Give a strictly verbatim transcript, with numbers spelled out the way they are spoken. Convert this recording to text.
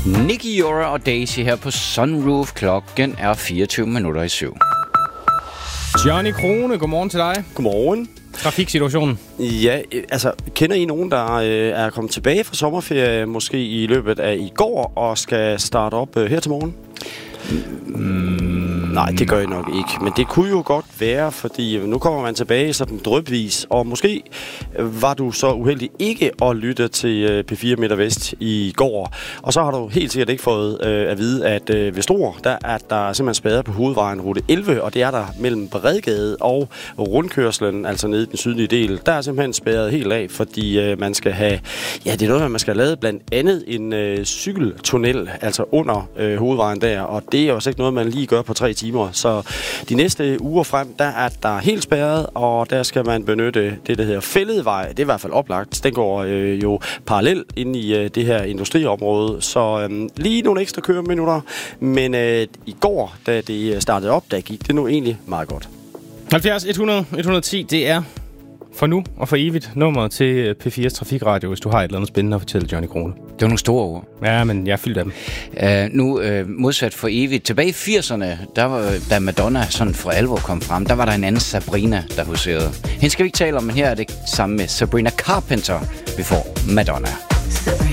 Nicky Jora og Daisy her på Sunroof. Klokken er fireogtyve minutter i syv. Johnny Krone, godmorgen til dig. Godmorgen. Trafiksituationen? Ja, altså, kender I nogen, der øh, er kommet tilbage fra sommerferie, måske i løbet af i går, og skal starte op øh, her til morgen? Mm, nej, det gør I nok ikke. Men det kunne jo godt være, fordi nu kommer man tilbage sådan drypvis, og måske var du så uheldig ikke at lytte til P fire Midt og Vest i går. Og så har du helt sikkert ikke fået øh, at vide, at øh, ved Struer, der er der simpelthen spadet på hovedvejen rute elleve, og det er der mellem Bredgade og rundkørslen, altså nede i den sydlige del. Der er simpelthen spadet helt af, fordi øh, man skal have, ja, det er noget, man skal have lavet blandt andet en øh, cykeltunnel, altså under øh, hovedvejen der, og det er jo også ikke noget, man lige gør på tre timer. Så de næste uger frem, der er der helt spærret, og der skal man benytte det, der hedder Fælledvej. Det er i hvert fald oplagt. Den går øh, jo parallelt ind i øh, det her industriområde, så øh, lige nogle ekstra køreminutter. Men øh, i går, da det startede op, der gik det nu egentlig meget godt. halvfjerds hundrede et hundrede og ti, det er for nu og for evigt nummer til P fires Trafikradio, hvis du har et eller andet spændende at fortælle, Johnny Krone. Det var nogle store ord. Ja, men jeg er fyldt af dem. Uh, nu uh, modsat for evigt. Tilbage i firserne, der var, da Madonna sådan for alvor kom frem, der var der en anden Sabrina, der huserede. Hende skal vi ikke tale om, men her er det sammen med Sabrina Carpenter, vi får Madonna. Sabrina.